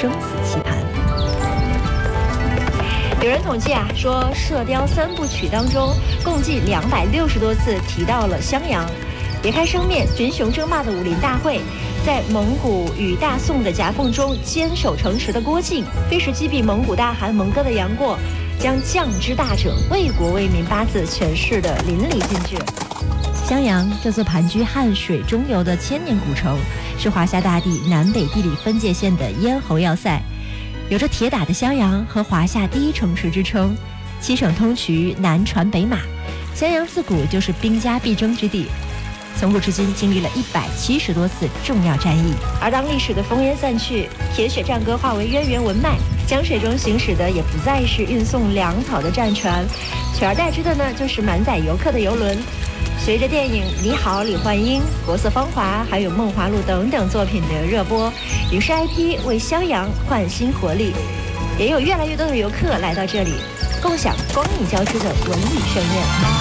生死棋盘。 有人统计说《射雕三部曲》当中共计260多次提到了襄阳。别开生面、群雄争霸的武林大会，在蒙古与大宋的夹缝中坚守城池的郭靖，飞时击毙蒙古大汗蒙哥的杨过，将将之大者、为国为民8字诠释的淋漓尽致。 襄阳这座盘踞汉水中游的千年古城，是华夏大地南北地理分界线的咽喉要塞，有着铁打的襄阳和华夏第一城池之称。7省通衢，南传北马，襄阳自古就是兵家必争之地。从古至今，经历了170多次重要战役。 而当历史的烽烟散去，铁血战歌化为渊源文脉，江水中行驶的也不再是运送粮草的战船，取而代之的呢，就是满载游客的游轮。随着电影《你好，李焕英》、《国色芳华》还有《梦华录》等等作品的热播，影视 IP 为襄阳焕新活力，也有越来越多的游客来到这里，共享光影交织的文艺盛宴。